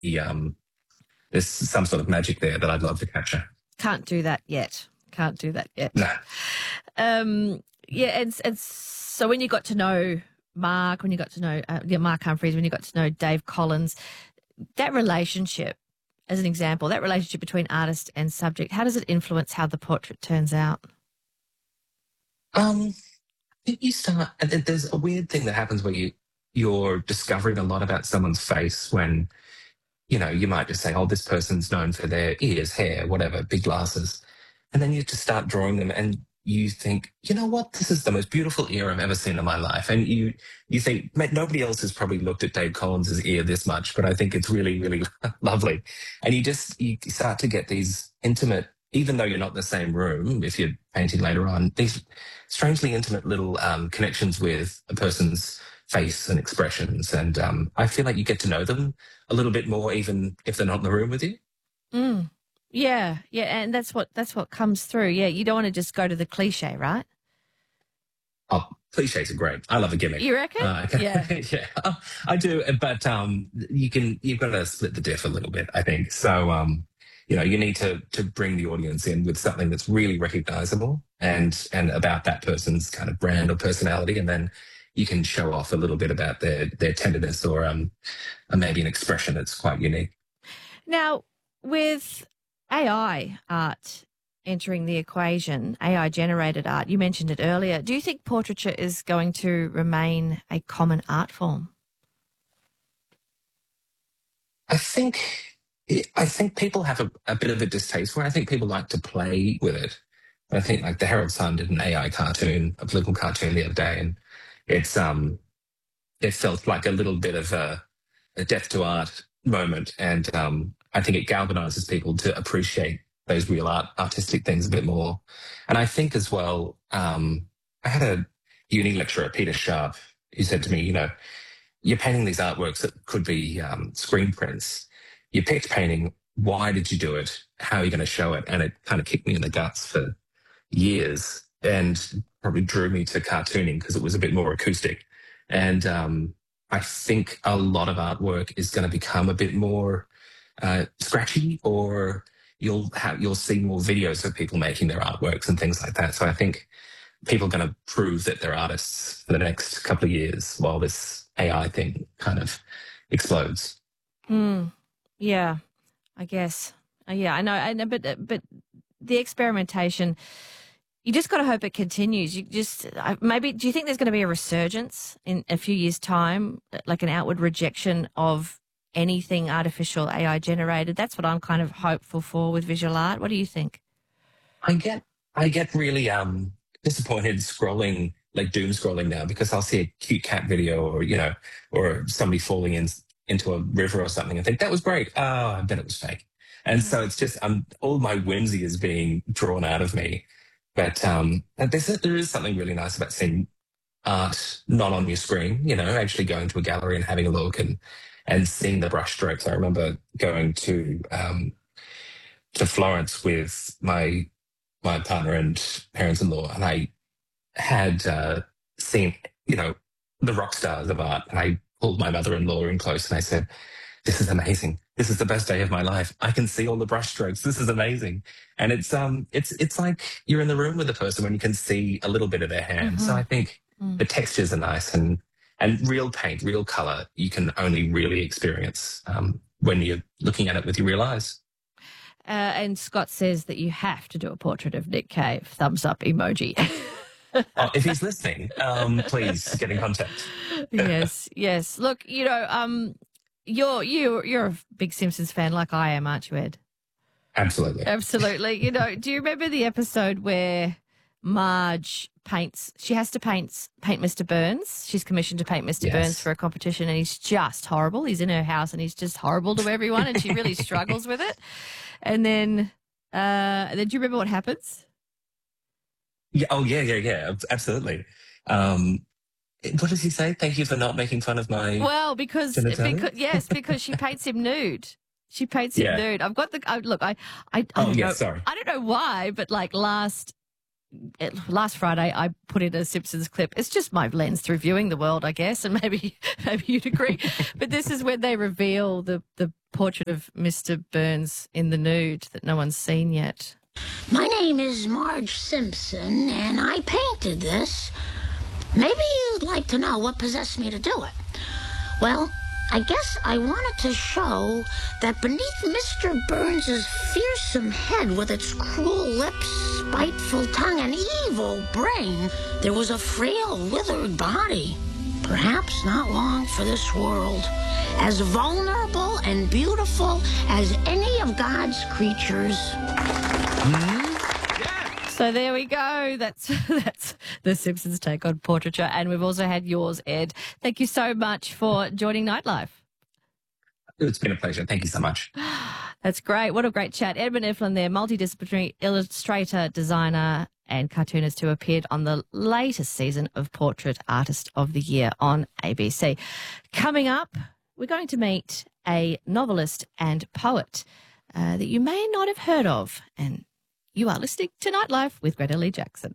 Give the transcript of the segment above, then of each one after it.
there's some sort of magic there that I'd love to capture. Can't do that yet. No. Yeah, and so when you got to know Mark, when you got to know Mark Humphries, when you got to know Dave Collins, that relationship, as an example, that relationship between artist and subject, how does it influence how the portrait turns out? I think you start, and there's a weird thing that happens where you're discovering a lot about someone's face when, you might just say, oh, this person's known for their ears, hair, whatever, big glasses. And then you just start drawing them and you think, you know what, this is the most beautiful ear I've ever seen in my life. And you think, mate, nobody else has probably looked at Dave Collins' ear this much, but I think it's really, really lovely. And you start to get these intimate, even though you're not in the same room, if you're painting later on, these strangely intimate little connections with a person's face and expressions. And I feel like you get to know them a little bit more, even if they're not in the room with you. Mm. Yeah, and that's what comes through. Yeah, you don't want to just go to the cliche, right? Oh, cliches are great. I love a gimmick. You reckon? Yeah. Yeah, I do. But you've got to split the diff a little bit, I think. So, you need to bring the audience in with something that's really recognizable and about that person's kind of brand or personality. And then you can show off a little bit about their tenderness or maybe an expression that's quite unique. Now, with AI art entering the equation, AI-generated art, you mentioned it earlier. Do you think portraiture is going to remain a common art form? I think people have a bit of a distaste for it. I think people like to play with it. I think like the Herald Sun did an AI cartoon, a political cartoon the other day, and it felt like a little bit of a death to art moment. And I think it galvanizes people to appreciate those real artistic things a bit more. And I think as well, I had a uni lecturer, Peter Sharp, who said to me, you're painting these artworks that could be screen prints. You picked painting. Why did you do it? How are you going to show it? And it kind of kicked me in the guts for years and probably drew me to cartooning because it was a bit more acoustic. And I think a lot of artwork is going to become a bit more scratchy, or you'll see more videos of people making their artworks and things like that. So I think people are going to prove that they're artists for the next couple of years while this AI thing kind of explodes. Yeah, I guess. Yeah, I know, but the experimentation, you just got to hope it continues. Do you think there's going to be a resurgence in a few years' time, like an outward rejection of anything artificial AI generated? That's what I'm kind of hopeful for with visual art. What do you think? I get really disappointed scrolling, like doom scrolling now, because I'll see a cute cat video or somebody falling into a river or something and think that was great. Oh, I bet it was fake. And so it's just all my whimsy is being drawn out of me. But there is something really nice about seeing art not on your screen, actually going to a gallery and having a look and seeing the brushstrokes. I remember going to Florence with my partner and parents-in-law, and I had seen, the rock stars of art. And I pulled my mother-in-law in close and I said, this is amazing. This is the best day of my life. I can see all the brushstrokes. This is amazing. And it's like you're in the room with the person when you can see a little bit of their hand. Mm-hmm. So I think the textures are nice and real paint, real color, you can only really experience when you're looking at it with your real eyes. And Scott says that you have to do a portrait of Nick Cave. Thumbs up emoji. If he's listening, please get in contact. Yes. Look, you're a big Simpsons fan like I am, aren't you, Ed? Absolutely. Do you remember the episode where Marge she has to paint Mr. Burns. She's commissioned to paint Mr. Burns for a competition, and he's just horrible. He's in her house and he's just horrible to everyone, and she really struggles with it. And then do you remember what happens? Yeah. Oh, yeah. Absolutely. What does he say? Thank you for not making fun of my. Well, because she paints him nude. She paints him nude. I've got the I don't know. Sorry. I don't know why, but like last Friday, I put in a Simpsons clip. It's just my lens through viewing the world, I guess, and maybe you'd agree. But this is when they reveal the portrait of Mr. Burns in the nude that no one's seen yet. My name is Marge Simpson, and I painted this. Maybe you'd like to know what possessed me to do it. Well, I guess I wanted to show that beneath Mr. Burns's fearsome head with its cruel lips, spiteful tongue, and evil brain, there was a frail, withered body, perhaps not long for this world, as vulnerable and beautiful as any of God's creatures. So there we go. That's the Simpsons take on portraiture. And we've also had yours, Ed. Thank you so much for joining Nightlife. It's been a pleasure. Thank you so much. That's great. What a great chat. Edmund Eflin there, multidisciplinary illustrator, designer and cartoonist who appeared on the latest season of Portrait Artist of the Year on ABC. Coming up, we're going to meet a novelist and poet that you may not have heard of. And you are listening to Nightlife with Greta Lee Jackson.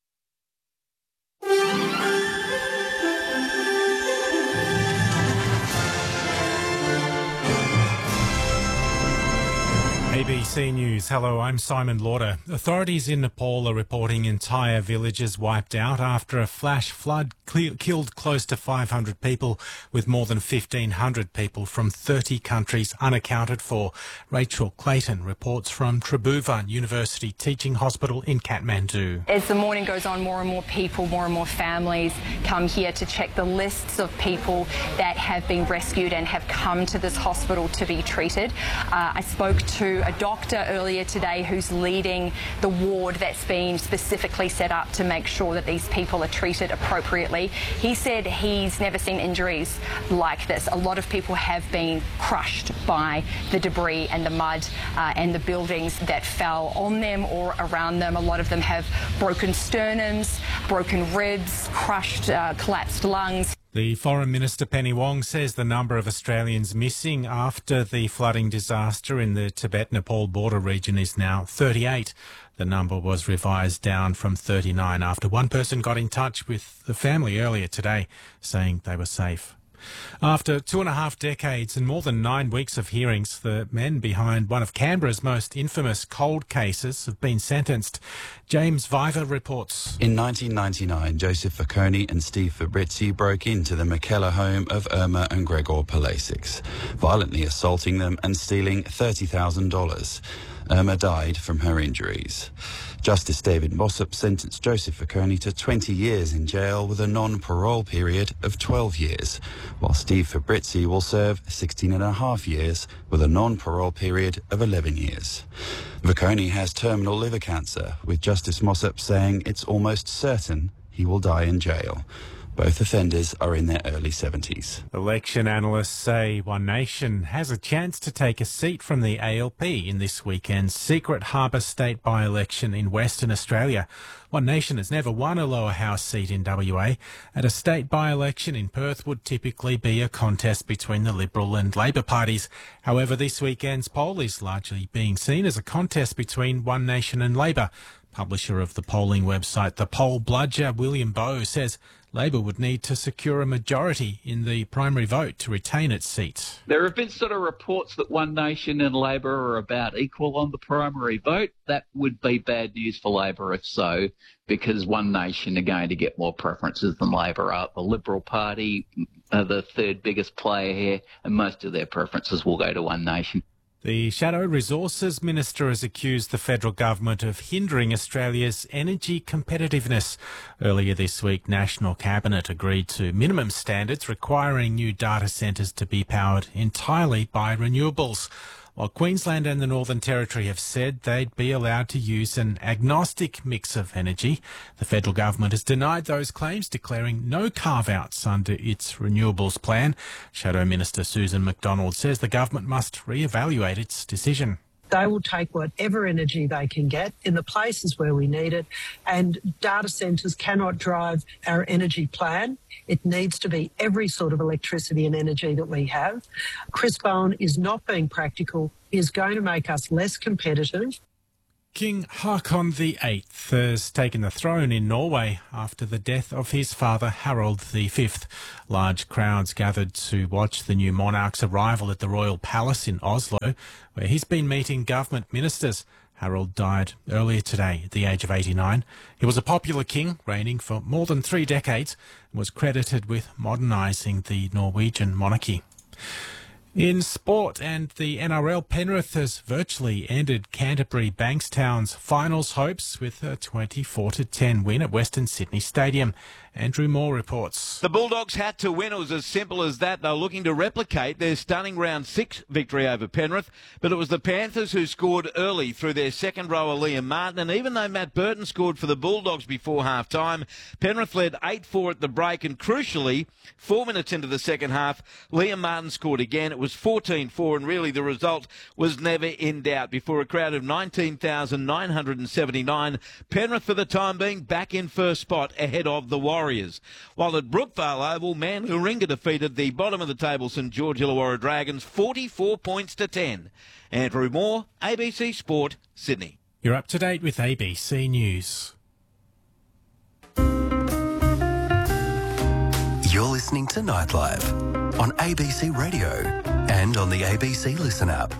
ABC News. Hello, I'm Simon Lauder. Authorities in Nepal are reporting entire villages wiped out after a flash flood killed close to 500 people, with more than 1,500 people from 30 countries unaccounted for. Rachel Clayton reports from Tribhuvan University Teaching Hospital in Kathmandu. As the morning goes on, more and more people, more and more families come here to check the lists of people that have been rescued and have come to this hospital to be treated. I spoke to a doctor earlier today who's leading the ward that's been specifically set up to make sure that these people are treated appropriately. He said he's never seen injuries like this. A lot of people have been crushed by the debris and the mud and the buildings that fell on them or around them. A lot of them have broken sternums, broken ribs, crushed, collapsed lungs. The Foreign Minister Penny Wong says the number of Australians missing after the flooding disaster in the Tibet-Nepal border region is now 38. The number was revised down from 39 after one person got in touch with the family earlier today saying they were safe. After 2.5 decades and more than 9 weeks of hearings, the men behind one of Canberra's most infamous cold cases have been sentenced. James Viver reports. In 1999, Joseph Vakoni and Steve Fabrizzi broke into the McKellar home of Irma and Gregor Palasics, violently assaulting them and stealing $30,000. Irma died from her injuries. Justice David Mossop sentenced Joseph Vakoni to 20 years in jail with a non-parole period of 12 years, while Steve Fabrizzi will serve 16.5 years with a non-parole period of 11 years. Vakoni has terminal liver cancer, with Justice Mossop saying it's almost certain he will die in jail. Both offenders are in their early 70s. Election analysts say One Nation has a chance to take a seat from the ALP in this weekend's Secret Harbour State by-election in Western Australia. One Nation has never won a lower house seat in WA, and a state by-election in Perth would typically be a contest between the Liberal and Labor parties. However, this weekend's poll is largely being seen as a contest between One Nation and Labor. Publisher of the polling website The Poll Bludger, William Bowe, says Labor would need to secure a majority in the primary vote to retain its seat. There have been sort of reports that One Nation and Labor are about equal on the primary vote. That would be bad news for Labor if so, because One Nation are going to get more preferences than Labor are. The Liberal Party are the third biggest player here, and most of their preferences will go to One Nation. The Shadow Resources Minister has accused the federal government of hindering Australia's energy competitiveness. Earlier this week, National Cabinet agreed to minimum standards requiring new data centres to be powered entirely by renewables, while Queensland and the Northern Territory have said they'd be allowed to use an agnostic mix of energy. The federal government has denied those claims, declaring no carve-outs under its renewables plan. Shadow Minister Susan McDonald says the government must re-evaluate its decision. They will take whatever energy they can get in the places where we need it, and data centres cannot drive our energy plan. It needs to be every sort of electricity and energy that we have. Chris Bowen is not being practical. He is going to make us less competitive. King Haakon VIII has taken the throne in Norway after the death of his father Harald V. Large crowds gathered to watch the new monarch's arrival at the royal palace in Oslo, where he's been meeting government ministers. Harald died earlier today at the age of 89. He was a popular king, reigning for more than 3 decades, and was credited with modernising the Norwegian monarchy. In sport, and the NRL, Penrith has virtually ended Canterbury Bankstown's finals hopes with a 24-10 win at Western Sydney Stadium. Andrew Moore reports. The Bulldogs had to win. It was as simple as that. They were looking to replicate their stunning round 6 victory over Penrith, but it was the Panthers who scored early through their second rower Liam Martin, and even though Matt Burton scored for the Bulldogs before half-time, Penrith led 8-4 at the break, and crucially, 4 minutes into the second half, Liam Martin scored again. It was 14-4, and really the result was never in doubt. Before a crowd of 19,979, Penrith for the time being back in first spot ahead of the Warriors. While at Brookvale Oval, Manly Warringah defeated the bottom of the table St George Illawarra Dragons 44 points to 10. Andrew Moore, ABC Sport, Sydney. You're up to date with ABC News. You're listening to Nightlife on ABC Radio and on the ABC Listen app.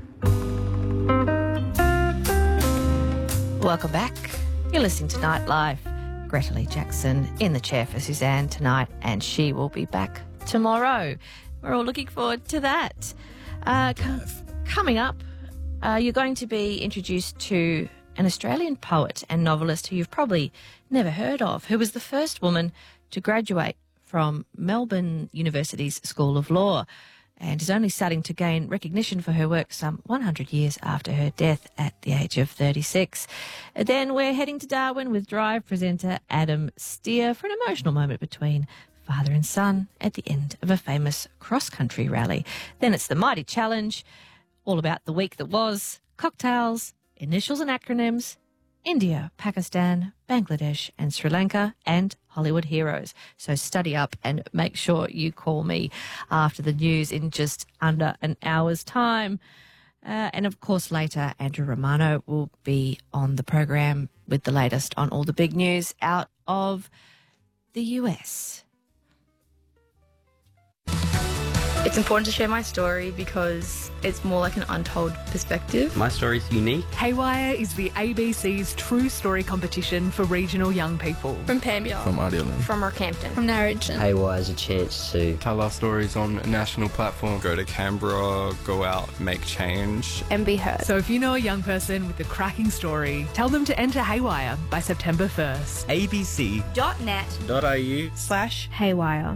Welcome back. You're listening to Nightlife. Greta Lee Jackson in the chair for Suzanne tonight, and she will be back tomorrow. We're all looking forward to that. Coming up, you're going to be introduced to an Australian poet and novelist who you've probably never heard of, who was the first woman to graduate from Melbourne University's School of Law, and is only starting to gain recognition for her work some 100 years after her death at the age of 36. Then we're heading to Darwin with Drive presenter Adam Steer for an emotional moment between father and son at the end of a famous cross-country rally. Then it's the Mighty Challenge, all about the week that was, cocktails, initials and acronyms, India, Pakistan, Bangladesh and Sri Lanka, and Hollywood heroes. So study up and make sure you call me after the news in just under an hour's time. And of course later, Andrew Romano will be on the program with the latest on all the big news out of the US. It's important to share my story because it's more like an untold perspective. My story's unique. Haywire is the ABC's True Story competition for regional young people. From Pambia. From Ardelan. From Rockhampton. From Narrogin. Haywire is a chance to tell our stories on a national platform. Go to Canberra, go out, make change. And be heard. So if you know a young person with a cracking story, tell them to enter Haywire by September 1st. abc.net.au/Haywire.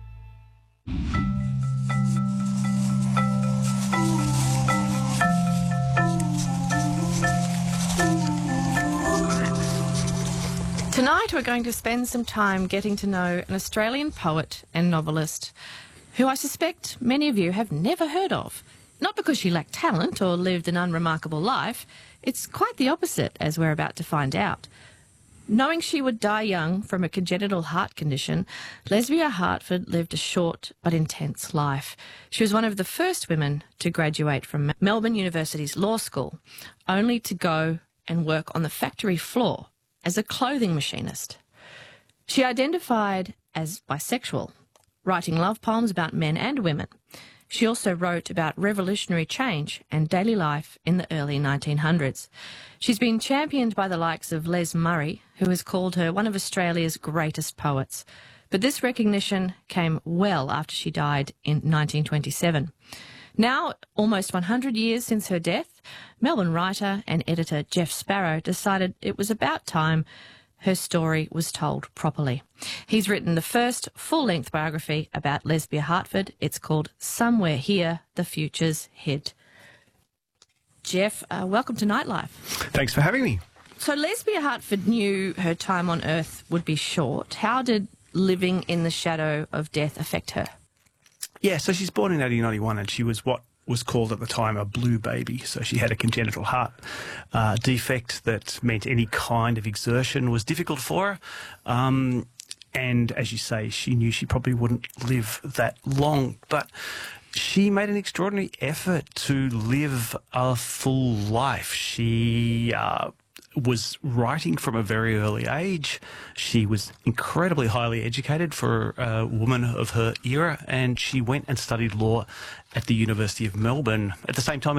Tonight we're going to spend some time getting to know an Australian poet and novelist who I suspect many of you have never heard of. Not because she lacked talent or lived an unremarkable life, it's quite the opposite, as we're about to find out. Knowing she would die young from a congenital heart condition, Lesbia Hartford lived a short but intense life. She was one of the first women to graduate from Melbourne University's law school, only to go and work on the factory floor as a clothing machinist. She identified as bisexual, writing love poems about men and women. She also wrote about revolutionary change and daily life in the early 1900s. She's been championed by the likes of Les Murray, who has called her one of Australia's greatest poets. But this recognition came well after she died in 1927. Now, almost 100 years since her death, Melbourne writer and editor Jeff Sparrow decided it was about time her story was told properly. He's written the first full-length biography about Lesbia Hartford. It's called Somewhere Here, The Future's Hid. Jeff, welcome to Nightlife. Thanks for having me. So Lesbia Hartford knew her time on Earth would be short. How did living in the shadow of death affect her? Yeah, so she's born in 1891 and she was what was called at the time a blue baby. So she had a congenital heart defect that meant any kind of exertion was difficult for her. And as you say, she knew she probably wouldn't live that long. But She made an extraordinary effort to live a full life. She was writing from a very early age. She was incredibly highly educated for a woman of her era, and she went and studied law at the University of Melbourne at the same time